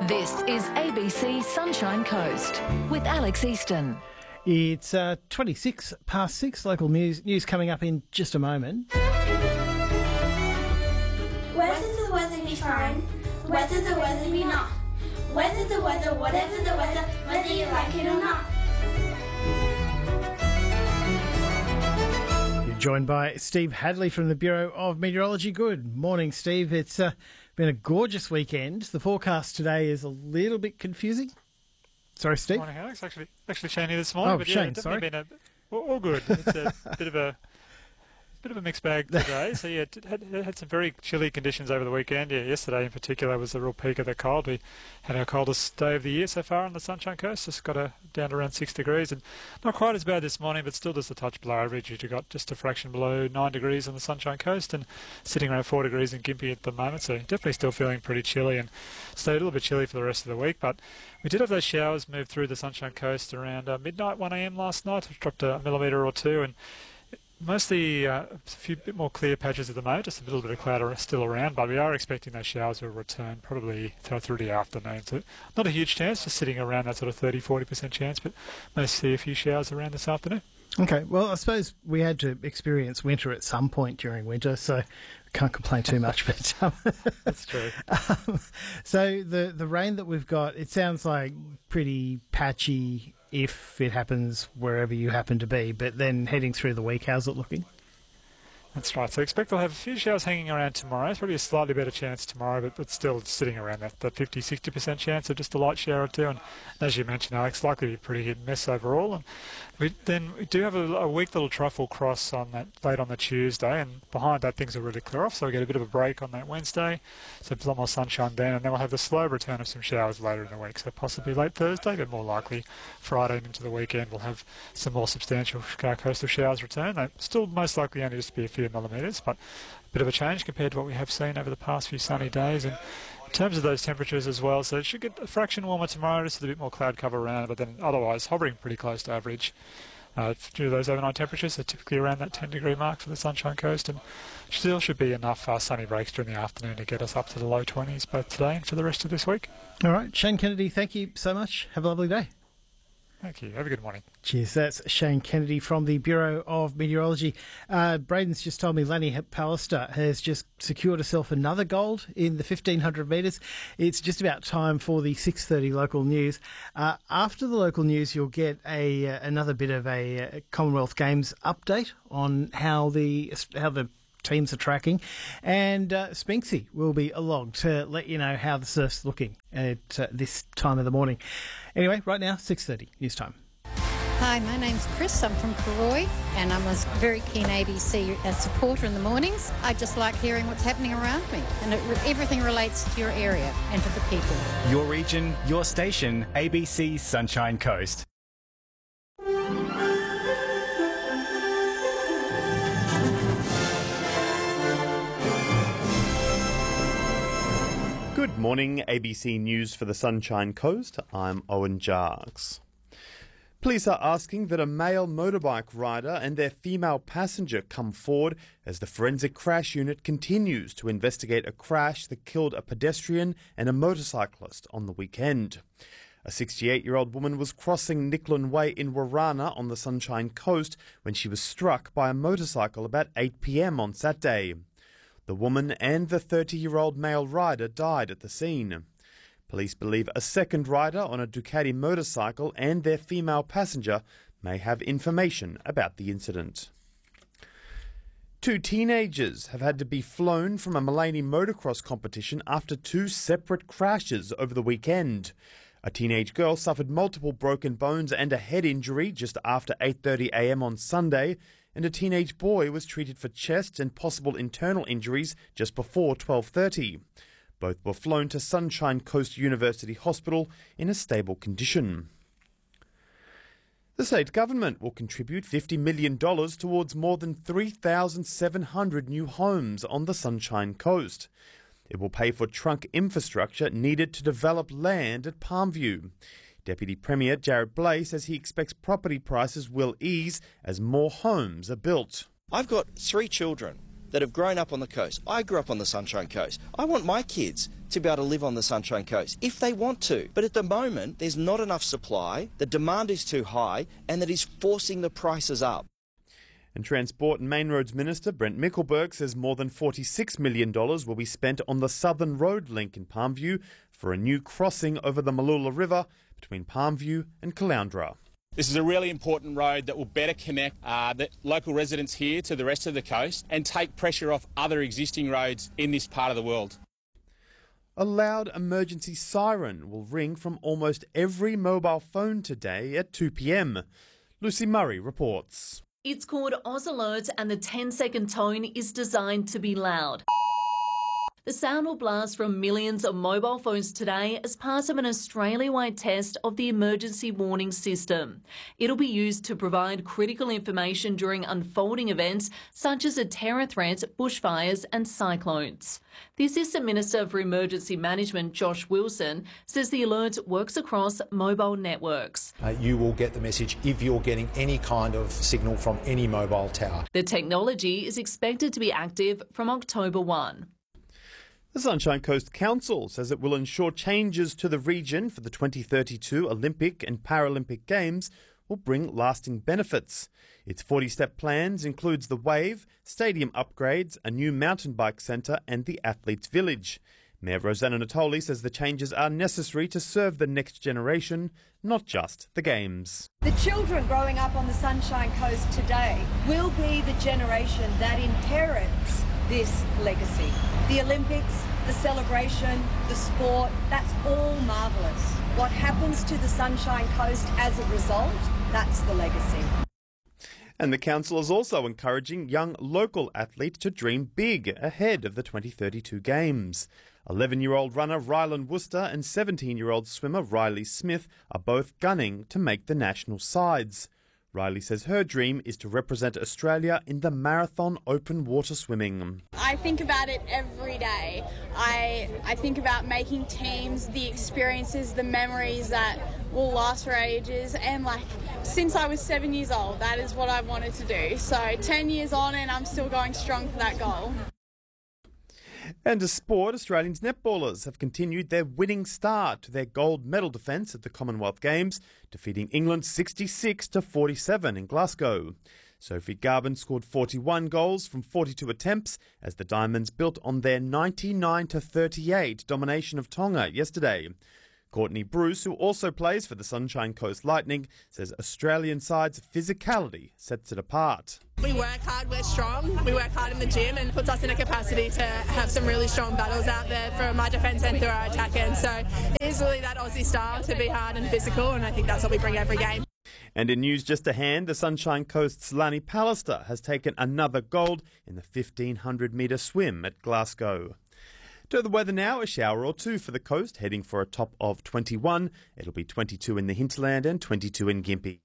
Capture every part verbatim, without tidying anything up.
This is A B C Sunshine Coast with Alex Easton. It's uh, twenty-six past six. Local news news coming up in just a moment. Whether the weather be fine, whether the weather be not, whether the weather, whatever the weather, whether you like it or not. You're joined by Steve Hadley from the Bureau of Meteorology. Good morning, Steve. It's uh, been a gorgeous weekend. The forecast today is a little bit confusing. Sorry, Steve. Morning, Alex. Actually, actually Shane here this morning. Oh, but Shane, yeah, sorry. Been a, all, all good. It's a bit of a bit of a mixed bag today. So yeah, it had, it had some very chilly conditions over the weekend. Yeah, yesterday in particular was the real peak of the cold. We had our coldest day of the year so far on the Sunshine Coast. Just got a, down to around six degrees, and not quite as bad this morning, but still just a touch below average. You got just a fraction below nine degrees on the Sunshine Coast, and sitting around four degrees in Gympie at the moment. So definitely still feeling pretty chilly, and stayed a little bit chilly for the rest of the week, but we did have those showers move through the Sunshine Coast around uh, midnight, one a m last night. It dropped a millimetre or two, and mostly uh, a few bit more clear patches at the moment, just a little bit of cloud are still around, but we are expecting those showers will return probably th- through the afternoon. So not a huge chance, just sitting around that sort of thirty to forty percent chance, but may see a few showers around this afternoon. Okay, well, I suppose we had to experience winter at some point during winter, so can't complain too much. But um, That's true. um, so the the rain that we've got, it sounds like pretty patchy if it happens wherever you happen to be. But then heading through the week, how's it looking? That's right. So expect we'll have a few showers hanging around tomorrow. It's probably a slightly better chance tomorrow, but, but still sitting around that, that fifty to sixty percent chance of just a light shower or two. And as you mentioned, Alex, likely to be a pretty hit and miss overall. And we, then we do have a, a weak little trough will cross on that late on the Tuesday, and behind that things will really clear off. So we get a bit of a break on that Wednesday. So a lot more sunshine then, and then we'll have the slow return of some showers later in the week. So possibly late Thursday, but more likely Friday and into the weekend we'll have some more substantial coastal showers return. They still most likely only just be a few millimetres, but a bit of a change compared to what we have seen over the past few sunny days. And in terms of those temperatures as well, so it should get a fraction warmer tomorrow, just with a bit more cloud cover around, but then otherwise hovering pretty close to average uh, due to those overnight temperatures. They're typically around that ten degree mark for the Sunshine Coast, and still should be enough uh, sunny breaks during the afternoon to get us up to the low twenties both today and for the rest of this week. All right, Shane Kennedy, thank you so much. Have a lovely day. Thank you. Have a good morning. Cheers. That's Shane Kennedy from the Bureau of Meteorology. Uh, Braden's just told me Lanny Pallister has just secured herself another gold in the fifteen hundred metres. It's just about time for the six thirty local news. Uh, after the local news, you'll get a uh, another bit of a uh, Commonwealth Games update on how the how the teams are tracking, and uh, Spinksy will be along to let you know how the surf's looking at uh, this time of the morning. Anyway, right now, six thirty news time. Hi, my name's Chris. I'm from Karoi, and I'm a very keen A B C supporter in the mornings. I just like hearing what's happening around me, and it, everything relates to your area and to the people. Your region, your station, A B C Sunshine Coast. Good morning, A B C News for the Sunshine Coast. I'm Owen Jarks. Police are asking that a male motorbike rider and their female passenger come forward as the forensic crash unit continues to investigate a crash that killed a pedestrian and a motorcyclist on the weekend. A sixty-eight-year-old woman was crossing Nicklin Way in Warana on the Sunshine Coast when she was struck by a motorcycle about eight p m on Saturday. The woman and the thirty-year-old male rider died at the scene. Police believe a second rider on a Ducati motorcycle and their female passenger may have information about the incident. Two teenagers have had to be flown from a Maleny motocross competition after two separate crashes over the weekend. A teenage girl suffered multiple broken bones and a head injury just after eight thirty a m on Sunday, and a teenage boy was treated for chest and possible internal injuries just before twelve thirty. Both were flown to Sunshine Coast University Hospital in a stable condition. The state government will contribute fifty million dollars towards more than three thousand seven hundred new homes on the Sunshine Coast. It will pay for trunk infrastructure needed to develop land at Palmview. Deputy Premier Jared Blay says he expects property prices will ease as more homes are built. I've got three children that have grown up on the coast. I grew up on the Sunshine Coast. I want my kids to be able to live on the Sunshine Coast if they want to. But at the moment, there's not enough supply, the demand is too high, and that is forcing the prices up. And Transport and Main Roads Minister Brent Mickelberg says more than forty-six million dollars will be spent on the Southern Road link in Palmview for a new crossing over the Mooloolah River between Palmview and Caloundra. This is a really important road that will better connect uh, the local residents here to the rest of the coast and take pressure off other existing roads in this part of the world. A loud emergency siren will ring from almost every mobile phone today at two p m. Lucy Murray reports. It's called Oz Alert and the ten second tone is designed to be loud. The sound will blast from millions of mobile phones today as part of an Australia-wide test of the emergency warning system. It'll be used to provide critical information during unfolding events such as a terror threat, bushfires and cyclones. The Assistant Minister for Emergency Management, Josh Wilson, says the alert works across mobile networks. Uh, you will get the message if you're getting any kind of signal from any mobile tower. The technology is expected to be active from October first. The Sunshine Coast Council says it will ensure changes to the region for the twenty thirty-two Olympic and Paralympic Games will bring lasting benefits. Its forty-step plans includes the Wave, stadium upgrades, a new mountain bike centre and the Athletes Village. Mayor Rosanna Natoli says the changes are necessary to serve the next generation, not just the Games. The children growing up on the Sunshine Coast today will be the generation that inherits this legacy. The Olympics, the celebration, the sport, that's all marvellous. What happens to the Sunshine Coast as a result, that's the legacy. And the council is also encouraging young local athletes to dream big ahead of the twenty thirty-two Games. eleven-year-old runner Rylan Worcester and seventeen-year-old swimmer Riley Smith are both gunning to make the national sides. Riley says her dream is to represent Australia in the marathon open water swimming. I think about it every day. I I think about making teams, the experiences, the memories that will last for ages, and like since I was seven years old, that is what I wanted to do. So ten years on and I'm still going strong for that goal. And to sport, Australians netballers have continued their winning start to their gold medal defence at the Commonwealth Games, defeating England sixty-six to forty-seven in Glasgow. Sophie Garvin scored forty-one goals from forty-two attempts as the Diamonds built on their ninety-nine to thirty-eight domination of Tonga yesterday. Courtney Bruce, who also plays for the Sunshine Coast Lightning, says Australian side's physicality sets it apart. We work hard, we're strong, we work hard in the gym and puts us in a capacity to have some really strong battles out there from our defence and through our attack end. So it is really that Aussie style to be hard and physical, and I think that's what we bring every game. And in news just to hand, the Sunshine Coast's Lani Pallister has taken another gold in the fifteen hundred metre swim at Glasgow. To the weather now, a shower or two for the coast, heading for a top of twenty-one. It'll be twenty-two in the hinterland and twenty-two in Gympie.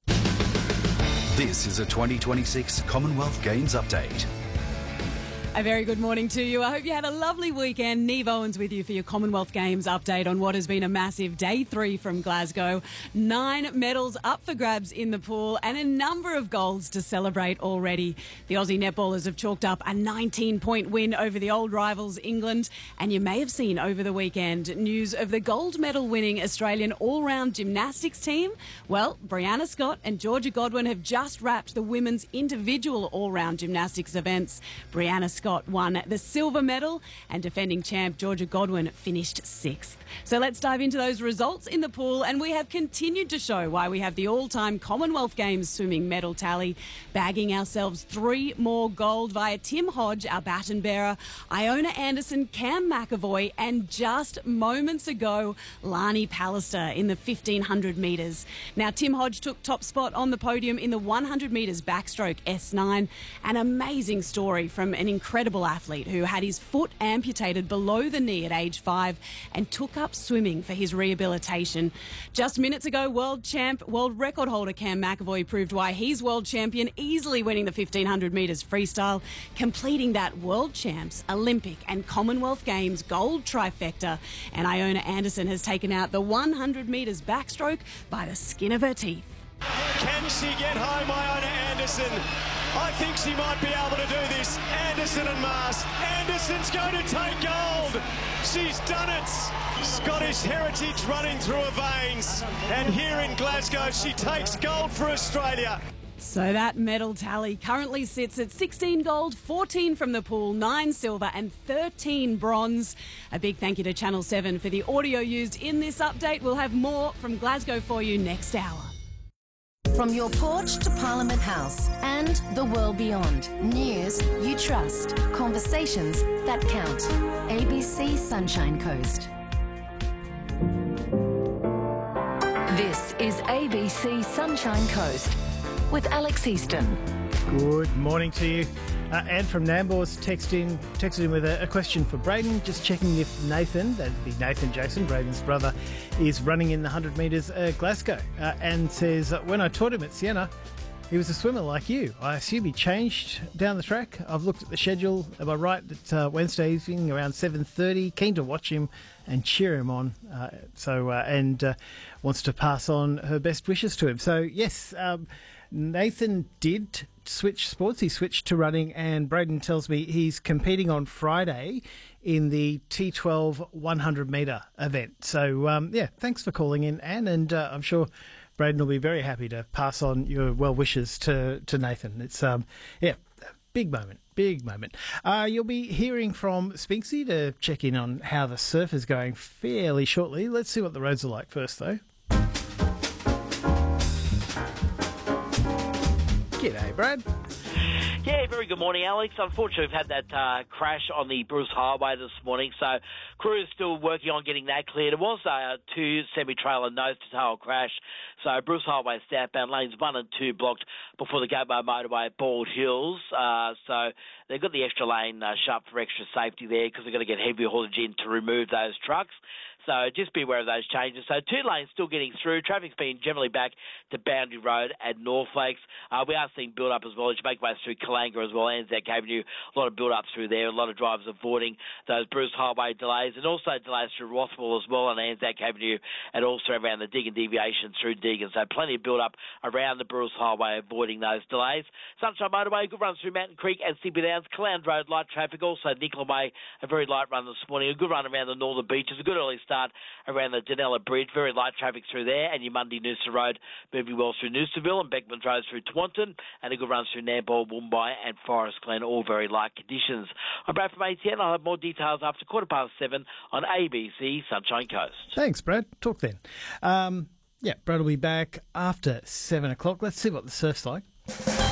This is a twenty twenty-six Commonwealth Games update. A very good morning to you. I hope you had a lovely weekend. Neve Owens with you for your Commonwealth Games update on what has been a massive day three from Glasgow. Nine medals up for grabs in the pool and a number of goals to celebrate already. The Aussie netballers have chalked up a nineteen point win over the old rivals England. And you may have seen over the weekend news of the gold medal winning Australian all-round gymnastics team. Well, Brianna Scott and Georgia Godwin have just wrapped the women's individual all-round gymnastics events. Brianna Scott Scott won the silver medal and defending champ Georgia Godwin finished sixth. So let's dive into those results in the pool, and we have continued to show why we have the all-time Commonwealth Games swimming medal tally, bagging ourselves three more gold via Tim Hodge, our baton bearer, Iona Anderson, Cam McAvoy, and just moments ago, Lani Pallister in the fifteen hundred metres. Now, Tim Hodge took top spot on the podium in the one hundred metres backstroke S nine. An amazing story from an incredible incredible athlete who had his foot amputated below the knee at age five and took up swimming for his rehabilitation. Just minutes ago, world champ, world record holder Cam McAvoy proved why he's world champion, easily winning the fifteen hundred metres freestyle, completing that world champs, Olympic and Commonwealth Games gold trifecta. And Iona Anderson has taken out the one hundred metres backstroke by the skin of her teeth. Can she get home, Iona Anderson? I think she might be able to do this. Anderson and Mars. Anderson's going to take gold. She's done it. Scottish heritage running through her veins. And here in Glasgow, she takes gold for Australia. So that medal tally currently sits at sixteen gold, fourteen from the pool, nine silver and thirteen bronze. A big thank you to Channel seven for the audio used in this update. We'll have more from Glasgow for you next hour. From your porch to Parliament House and the world beyond. News you trust. Conversations that count. A B C Sunshine Coast. This is A B C Sunshine Coast with Alex Easton. Good morning to you. Uh, Anne from Nambour's texted in, texted in with a, a question for Braden, just checking if Nathan, that'd be Nathan Jason, Braden's brother, is running in the one hundred metres at Glasgow. Uh, and says, when I taught him at Siena, he was a swimmer like you. I assume he changed down the track. I've looked at the schedule. Am I right that uh, Wednesday evening around seven thirty? Keen to watch him and cheer him on. Uh, so uh, and uh, wants to pass on her best wishes to him. So yes, um, Nathan did switch sports. He switched to running, and Braden tells me he's competing on Friday in the T twelve one hundred metre event. So um, yeah, thanks for calling in, Anne, and uh, I'm sure Braden will be very happy to pass on your well wishes to, to Nathan. It's um yeah, big moment, big moment. Uh, you'll be hearing from Spinksy to check in on how the surf is going fairly shortly. Let's see what the roads are like first, though. G'day, Brad. Yeah, very good morning, Alex. Unfortunately, we've had that uh, crash on the Bruce Highway this morning, so crew is still working on getting that cleared. It was a two semi-trailer nose-to-tail crash, so Bruce Highway southbound lanes one and two blocked before the Gateway Motorway at Bald Hills. Uh, so they've got the extra lane uh, shut for extra safety there because they're going to get heavy haulage in to remove those trucks. So just be aware of those changes. So two lanes still getting through. Traffic's been generally back to Boundary Road at North Lakes. Uh, we are seeing build-up as well as you make way through Kalanga as well, Anzac Avenue. A lot of build-up through there. A lot of drivers avoiding those Bruce Highway delays, and also delays through Rothwell as well on Anzac Avenue, and also around the Deagon deviation through Deagon. So plenty of build-up around the Bruce Highway, avoiding those delays. Sunshine Motorway, good run through Mountain Creek and Stimpy Downs. Clown Road, light traffic. Also Nicola Way, a very light run this morning. A good run around the northern beaches. A good early start around the Danella Bridge, very light traffic through there, and your Monday Noosa Road moving well through Noosaville, and Beckman Road through Taunton, and a good run through Nambour, Woombye and Forest Glen, all very light conditions. I'm Brad from A T N. I'll have more details after quarter past seven on A B C Sunshine Coast. Thanks, Brad. Talk then. Um, yeah, Brad will be back after seven o'clock. Let's see what the surf's like.